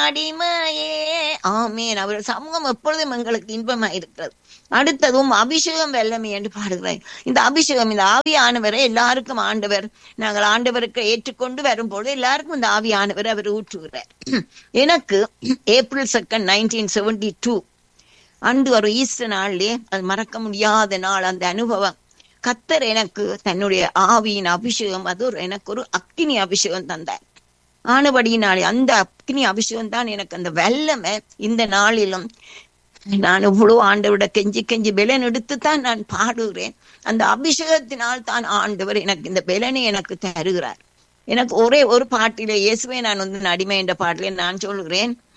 அடிமையே. ஆமேன். அவர் சமூகம் எப்பொழுதும் எங்களுக்கு இன்பமா இருக்கிறது. அடுத்ததும் அபிஷேகம் வல்லமை என்று பாடுகிறேன். இந்த அபிஷேகம், இந்த ஆவியானவரை எல்லாருக்கும் ஆண்டவர், நாங்கள் ஆண்டவருக்கு ஏற்றுக்கொண்டு வரும்போது எல்லாருக்கும் இந்த ஆவியானவர் அவர் ஊற்றுகிறார். எனக்கு ஏப்ரல் 2, 1972 அன்று ஒரு ஈஸ்டர் நாள்லே, அது மறக்க முடியாத நாள். அந்த அனுபவம், கர்த்தர் எனக்கு தன்னுடைய ஆவியின் அபிஷேகம், அது எனக்கு ஒரு அக்கினி அபிஷேகம் தந்தார். ஆனபடியினாலே அந்த அக்கினி அபிஷேகம் தான் எனக்கு அந்த வல்லமை. இந்த நாளிலும் நான் இவ்வளவு ஆண்டவரோட கெஞ்சி கெஞ்சி பெலன் எடுத்துத்தான் நான் பாடுகிறேன். அந்த அபிஷேகத்தினால் தான் ஆண்டவர் எனக்கு இந்த பெலனை எனக்கு தருகிறார். எனக்கு ஒரே ஒரு பாட்டிலே, இயேசுவே நான் வந்து அடிமை என்ற பாட்டிலே நான் சொல்கிறேன்,